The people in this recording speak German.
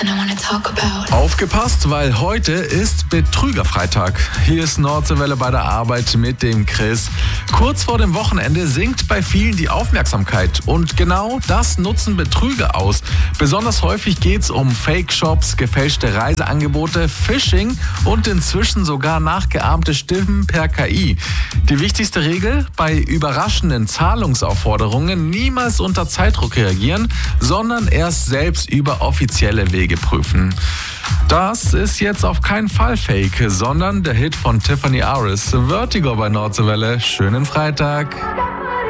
something I want to talk about. Aufgepasst, weil heute ist Betrügerfreitag. Hier ist Nordseewelle bei der Arbeit mit dem Chris. Kurz vor dem Wochenende sinkt bei vielen die Aufmerksamkeit. Und genau das nutzen Betrüger aus. Besonders häufig geht es um Fake-Shops, gefälschte Reiseangebote, Phishing und inzwischen sogar nachgeahmte Stimmen per KI. Die wichtigste Regel: bei überraschenden Zahlungsaufforderungen niemals unter Zeitdruck reagieren, sondern erst selbst über offizielle Wege prüfen. Das ist jetzt auf keinen Fall Fake, sondern der Hit von Tiffany Aris, Vertigo bei Nordseewelle. Schönen Freitag.